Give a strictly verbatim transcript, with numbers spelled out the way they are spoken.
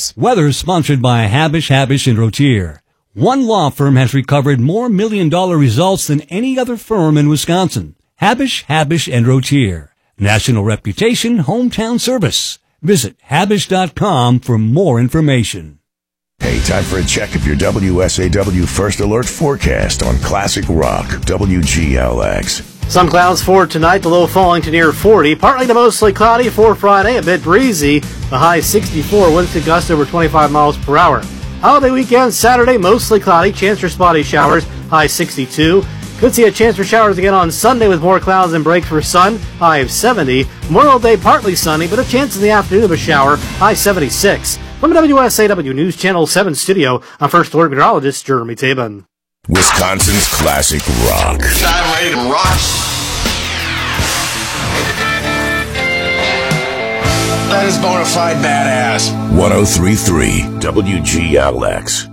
House. Weather sponsored by Habish, Habish and Rotier. One law firm has recovered more million-dollar results than any other firm in Wisconsin. Habish, Habish and Rotier. National reputation, hometown service. Visit habish dot com for more information. Hey, time for a check of your W S A W First Alert forecast on Classic Rock, W G L X. Some clouds for tonight, the low falling to near forty. Partly to mostly cloudy for Friday, a bit breezy. The high sixty-four, winds to gust over twenty-five miles per hour. Holiday weekend, Saturday, mostly cloudy, chance for spotty showers, high sixty-two. Could see a chance for showers again on Sunday with more clouds and breaks for sun, high of seventy. Memorial Day, partly sunny, but a chance in the afternoon of a shower, high seventy-six. From the W S A W News Channel seven studio, I'm First Alert Meteorologist Jeremy Tabin. Wisconsin's Classic Rock. I'm ready to rock. That is bona fide badass. one oh three point three W G L X.